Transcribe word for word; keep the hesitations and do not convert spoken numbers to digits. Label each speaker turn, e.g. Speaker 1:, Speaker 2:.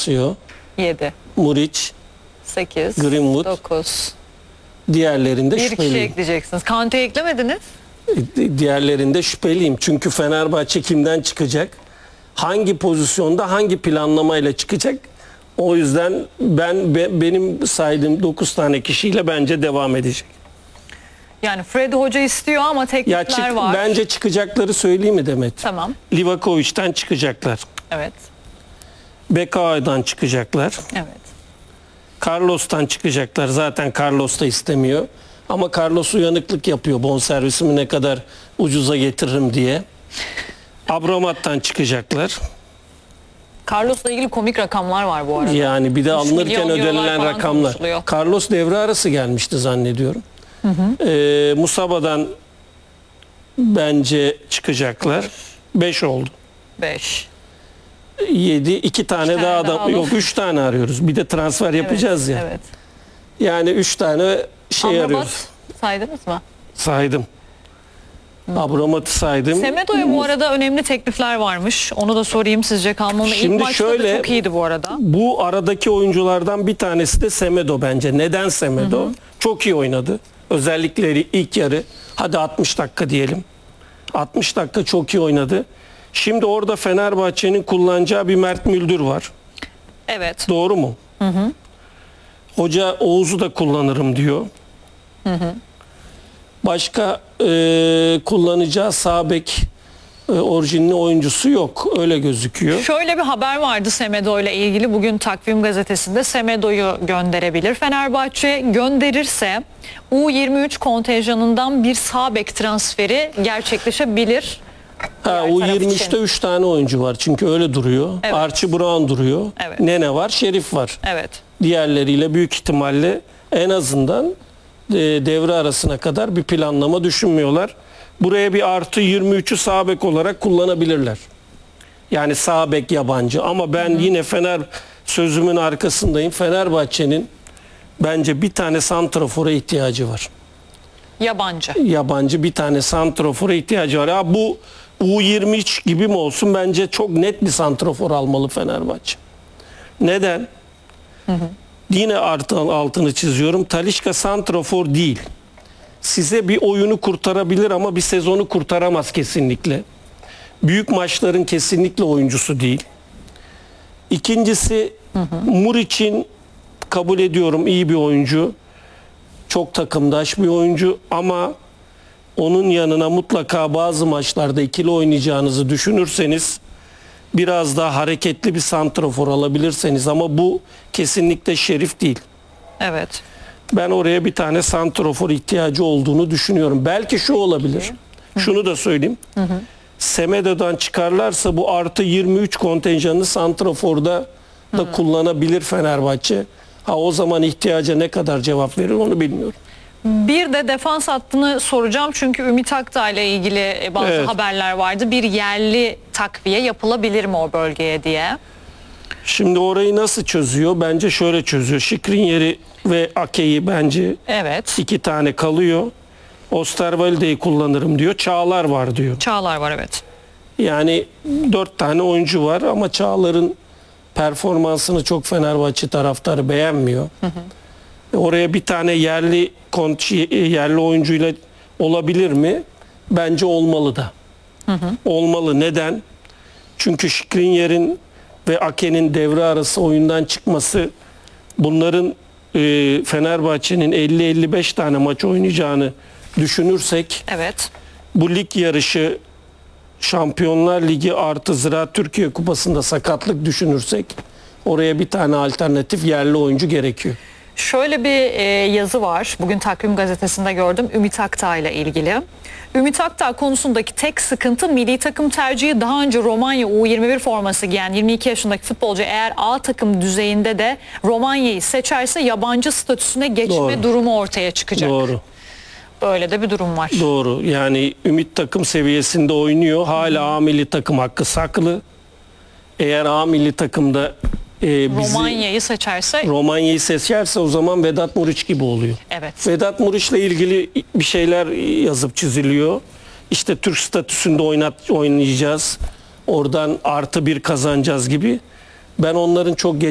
Speaker 1: Lazio,
Speaker 2: yedi,
Speaker 1: Muriç,
Speaker 2: sekiz,
Speaker 1: Greenwood.
Speaker 2: dokuz.
Speaker 1: Diğerlerinde
Speaker 2: Bir kişi
Speaker 1: şüpheliyim.
Speaker 2: ekleyeceksiniz. Kante'yi eklemediniz.
Speaker 1: Diğerlerinde şüpheliyim. Çünkü Fenerbahçe kimden çıkacak? Hangi pozisyonda, hangi planlamayla çıkacak? O yüzden ben be- benim saydığım dokuz tane kişiyle bence devam edecek.
Speaker 2: Yani Freddy Hoca istiyor ama
Speaker 1: Ya
Speaker 2: teklifler
Speaker 1: çık,
Speaker 2: var.
Speaker 1: bence çıkacakları söyleyeyim mi Demet?
Speaker 2: Tamam.
Speaker 1: Livakovic'den çıkacaklar.
Speaker 2: Evet.
Speaker 1: Bekao'dan çıkacaklar.
Speaker 2: Evet.
Speaker 1: Carlos'tan çıkacaklar. Zaten Carlos da istemiyor. Ama Carlos uyanıklık yapıyor. Bonservisimi ne kadar ucuza getiririm diye. Abramat'tan çıkacaklar.
Speaker 2: Carlos'la ilgili komik rakamlar var bu arada.
Speaker 1: Yani bir de alınırken
Speaker 2: milyon eurolar
Speaker 1: ödenilen
Speaker 2: falan
Speaker 1: rakamlar.
Speaker 2: konuşuluyor.
Speaker 1: Carlos devre arası gelmişti zannediyorum. Hı hı. Ee, Musaba'dan bence çıkacaklar. beş oldu.
Speaker 2: beş.
Speaker 1: yedi. iki tane
Speaker 2: tane
Speaker 1: daha
Speaker 2: daha
Speaker 1: da
Speaker 2: alalım.
Speaker 1: yok üç tane arıyoruz. Bir de transfer yapacağız
Speaker 2: evet,
Speaker 1: ya.
Speaker 2: Evet.
Speaker 1: Yani üç tane şey
Speaker 2: Amrabat
Speaker 1: arıyoruz.
Speaker 2: saydınız mı?
Speaker 1: Saydım. Abramat'ı saydım.
Speaker 2: Semedo'ya bu arada önemli teklifler varmış. Onu da sorayım, sizce kalmalı. İlk
Speaker 1: Şimdi
Speaker 2: maçta
Speaker 1: şöyle,
Speaker 2: da çok iyiydi bu arada.
Speaker 1: Bu aradaki oyunculardan bir tanesi de Semedo bence. Neden Semedo? Hı hı. Çok iyi oynadı. Özellikle ilk yarı. Hadi altmış dakika diyelim. altmış dakika çok iyi oynadı. Şimdi orada Fenerbahçe'nin kullanacağı bir Mert Müldür var.
Speaker 2: Evet.
Speaker 1: Doğru mu? Hı hı. Hoca Oğuz'u da kullanırım diyor. Hı hı. Başka e, kullanacağı sağ bek e, orijinli oyuncusu yok. Öyle gözüküyor.
Speaker 2: Şöyle bir haber vardı Semedo ile ilgili. Bugün Takvim Gazetesi'nde Semedo'yu gönderebilir Fenerbahçe. Gönderirse U yirmi üç kontenjanından bir sağ bek transferi gerçekleşebilir.
Speaker 1: Ha,
Speaker 2: Diğer
Speaker 1: U
Speaker 2: taraf
Speaker 1: yirmi üçte
Speaker 2: için.
Speaker 1: üç tane oyuncu var. Çünkü öyle duruyor.
Speaker 2: Evet.
Speaker 1: Archie Brown duruyor.
Speaker 2: Evet.
Speaker 1: Nene var, Şerif var.
Speaker 2: Evet.
Speaker 1: Diğerleriyle büyük ihtimalle en azından e, devre arasına kadar bir planlama düşünmüyorlar. Buraya bir artı yirmi üçü sağ bek olarak kullanabilirler. Yani sağ bek yabancı. Ama ben Hı-hı. yine Fener sözümün arkasındayım. Fenerbahçe'nin bence bir tane santrafora ihtiyacı var.
Speaker 2: Yabancı.
Speaker 1: Yabancı bir tane santrafora ihtiyacı var. Ya bu U yirmi üç gibi mi olsun? Bence çok net bir santrafor almalı Fenerbahçe. Neden? Hı hı. Yine artı altını çiziyorum. Talisca santrafor değil. Size bir oyunu kurtarabilir ama bir sezonu kurtaramaz kesinlikle. Büyük maçların kesinlikle oyuncusu değil. İkincisi, hı hı. Muriç'in kabul ediyorum iyi bir oyuncu. Çok takımdaş bir oyuncu ama onun yanına mutlaka bazı maçlarda ikili oynayacağınızı düşünürseniz biraz daha hareketli bir santrafor alabilirseniz, ama bu kesinlikle Şerif değil.
Speaker 2: Evet.
Speaker 1: Ben oraya bir tane santrafor ihtiyacı olduğunu düşünüyorum. Belki şu olabilir. Hı. Şunu da söyleyeyim. Hı hı. Semedo'dan çıkarlarsa bu artı yirmi üç kontenjanını santraforda da hı. kullanabilir Fenerbahçe. Ha, o zaman ihtiyaca ne kadar cevap verir onu bilmiyorum.
Speaker 2: Bir de defans hattını soracağım çünkü Ümit Akdağ ile ilgili bazı evet. haberler vardı. Bir yerli takviye yapılabilir mi o bölgeye diye.
Speaker 1: Şimdi orayı nasıl çözüyor? Bence şöyle çözüyor. Skriniar'i ve Ake'yi bence
Speaker 2: evet.
Speaker 1: iki tane kalıyor. Osterwalde'yi kullanırım diyor. Çağlar var diyor.
Speaker 2: Çağlar var, evet.
Speaker 1: Yani dört tane oyuncu var ama Çağlar'ın performansını çok Fenerbahçe taraftarı beğenmiyor. Hı hı. Oraya bir tane yerli yerli oyuncuyla olabilir mi? Bence olmalı da. Hı hı. Olmalı. Neden? Çünkü Skriniar'in ve Ake'nin devre arası oyundan çıkması, bunların e, Fenerbahçe'nin elli elli beş tane maç oynayacağını düşünürsek,
Speaker 2: evet.
Speaker 1: bu lig yarışı Şampiyonlar Ligi artı Ziraat Türkiye Kupası'nda sakatlık düşünürsek oraya bir tane alternatif yerli oyuncu gerekiyor.
Speaker 2: Şöyle bir e, yazı var. Bugün Takvim Gazetesi'nde gördüm. Ümit Akdağ ile ilgili. Ümit Akdağ konusundaki tek sıkıntı milli takım tercihi. Daha önce Romanya U yirmi bir forması giyen yirmi iki yaşındaki futbolcu eğer A takım düzeyinde de Romanya'yı seçerse yabancı statüsüne geçme Doğru. durumu ortaya çıkacak.
Speaker 1: Doğru.
Speaker 2: Böyle de bir durum var.
Speaker 1: Doğru. Yani Ümit takım seviyesinde oynuyor. Hala Hı-hı. A milli takım hakkı saklı. Eğer A milli takımda e, bizi,
Speaker 2: Romanya'yı seçerse
Speaker 1: Romanya'yı seçerse o zaman Vedat Muriç gibi oluyor.
Speaker 2: Evet.
Speaker 1: Vedat Muriç'le ilgili bir şeyler yazıp çiziliyor. İşte Türk statüsünde oynat, oynayacağız. Oradan artı bir kazanacağız gibi. Ben onların çok geç